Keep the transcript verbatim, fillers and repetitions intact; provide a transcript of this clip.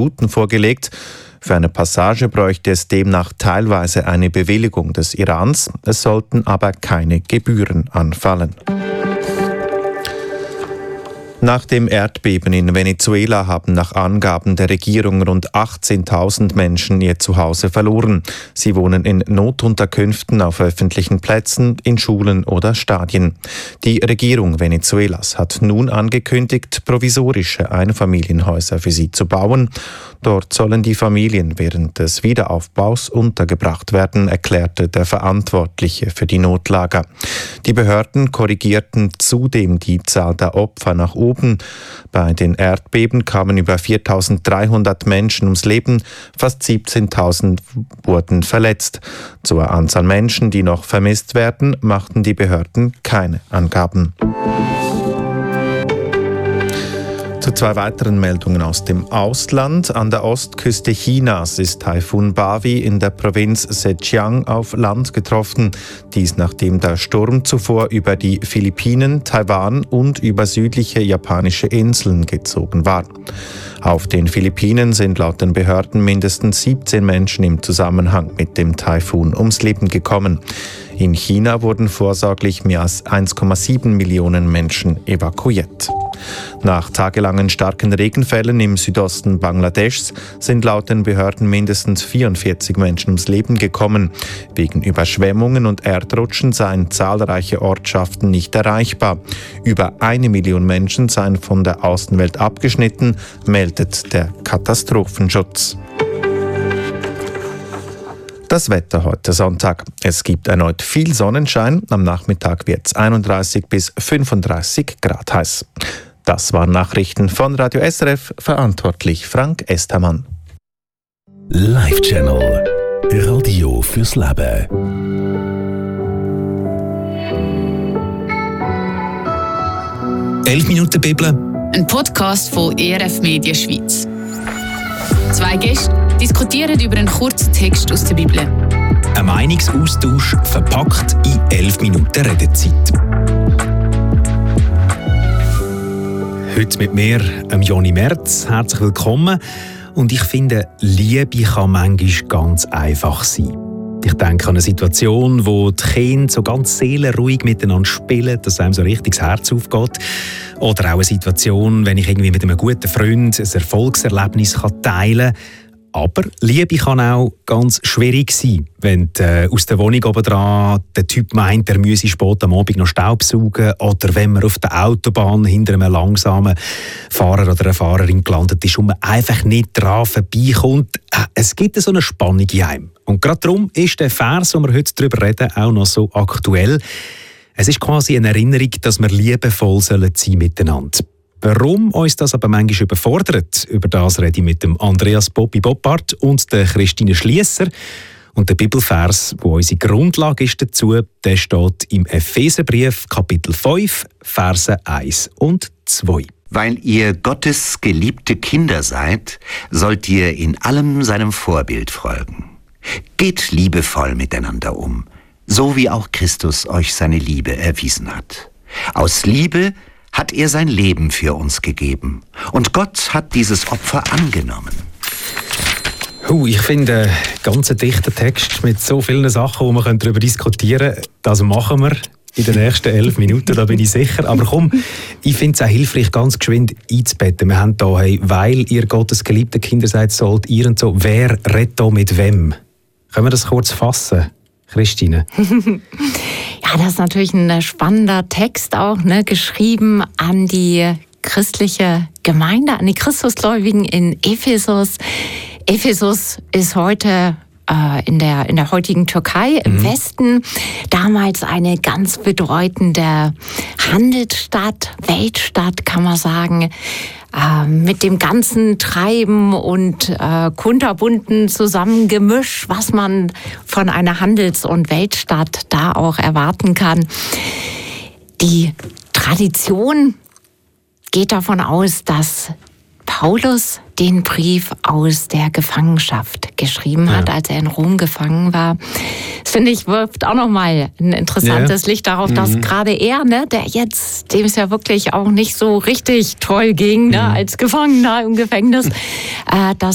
Statuten vorgelegt. Für eine Passage bräuchte es demnach teilweise eine Bewilligung des Irans. Es sollten aber keine Gebühren anfallen. Nach dem Erdbeben in Venezuela haben nach Angaben der Regierung rund achtzehntausend Menschen ihr Zuhause verloren. Sie wohnen in Notunterkünften auf öffentlichen Plätzen, in Schulen oder Stadien. Die Regierung Venezuelas hat nun angekündigt, provisorische Einfamilienhäuser für sie zu bauen. Dort sollen die Familien während des Wiederaufbaus untergebracht werden, erklärte der Verantwortliche für die Notlager. Die Behörden korrigierten zudem die Zahl der Opfer nach oben. Bei den Erdbeben kamen über viertausenddreihundert Menschen ums Leben, fast siebzehntausend wurden verletzt. Zur Anzahl Menschen, die noch vermisst werden, machten die Behörden keine Angaben. Zu zwei weiteren Meldungen aus dem Ausland. An der Ostküste Chinas ist Taifun Bavi in der Provinz Zhejiang auf Land getroffen. Dies nachdem der Sturm zuvor über die Philippinen, Taiwan und über südliche japanische Inseln gezogen war. Auf den Philippinen sind laut den Behörden mindestens siebzehn Menschen im Zusammenhang mit dem Taifun ums Leben gekommen. In China wurden vorsorglich mehr als eins Komma sieben Millionen Menschen evakuiert. Nach tagelangen starken Regenfällen im Südosten Bangladeschs sind laut den Behörden mindestens vierundvierzig Menschen ums Leben gekommen. Wegen Überschwemmungen und Erdrutschen seien zahlreiche Ortschaften nicht erreichbar. Über eine Million Menschen seien von der Außenwelt abgeschnitten, meldet der Katastrophenschutz. Das Wetter heute Sonntag. Es gibt erneut viel Sonnenschein. Am Nachmittag wird es einunddreißig bis fünfunddreißig Grad heiß. Das waren Nachrichten von Radio S R F, verantwortlich Frank Estermann. Live Channel. Radio fürs Leben. elf Minuten Bibel. Ein Podcast von E R F Media Schweiz. Zwei Gäste diskutieren über einen kurzen Text aus der Bibel. Ein Meinungsaustausch verpackt in elf Minuten Redezeit. Heute mit mir, Joni Merz. Herzlich willkommen. Und ich finde, Liebe kann manchmal ganz einfach sein. Ich denke an eine Situation, wo die Kinder so ganz seelenruhig miteinander spielen, dass einem so richtig das Herz aufgeht. Oder auch eine Situation, wenn ich irgendwie mit einem guten Freund ein Erfolgserlebnis teilen kann. Aber Liebe kann auch ganz schwierig sein, wenn äh, aus der Wohnung oben dran der Typ meint, er müsse spät am Abend noch Staub saugen, oder wenn man auf der Autobahn hinter einem langsamen Fahrer oder einer Fahrerin gelandet ist und man einfach nicht dran vorbeikommt. Äh, es gibt so eine Spannung in einem. Und gerade darum ist der Vers, wo wir heute darüber reden, auch noch so aktuell. Es ist quasi eine Erinnerung, dass wir liebevoll sein sollen miteinander. Warum uns das aber manchmal überfordert, über das rede ich mit dem Andreas Bobby Boppard und der Christine Schliesser. Und der Bibelvers, wo unsere Grundlage ist dazu, der steht im Epheserbrief Kapitel fünf, Verse eins und zwei. Weil ihr Gottes geliebte Kinder seid, sollt ihr in allem seinem Vorbild folgen. Geht liebevoll miteinander um, so wie auch Christus euch seine Liebe erwiesen hat. Aus Liebe hat er sein Leben für uns gegeben. Und Gott hat dieses Opfer angenommen. Uh, ich finde, ein ganz dichter Text mit so vielen Sachen, wo man darüber diskutieren können. Das machen wir in den nächsten elf Minuten, da bin ich sicher. Aber komm, ich finde es auch hilfreich, ganz geschwind einzubetten. Wir haben hier, hey, weil ihr Gottes geliebte Kinder seid, sollt ihr und so. Wer redet hier mit wem? Können wir das kurz fassen, Christine? Ja, das ist natürlich ein spannender Text auch, ne, geschrieben an die christliche Gemeinde, an die Christusgläubigen in Ephesus. Ephesus ist heute äh, in der in der heutigen Türkei im mhm. Westen, damals eine ganz bedeutende Handelsstadt, Weltstadt, kann man sagen. Mit dem ganzen Treiben und äh, kunterbunten Zusammengemisch, was man von einer Handels- und Weltstadt da auch erwarten kann. Die Tradition geht davon aus, dass Paulus den Brief aus der Gefangenschaft geschrieben hat, ja. als er in Rom gefangen war. Das finde ich, wirft auch nochmal ein interessantes ja. Licht darauf, dass mhm. gerade er, ne, der jetzt, dem es ja wirklich auch nicht so richtig toll ging, ne, als Gefangener im Gefängnis, äh, dass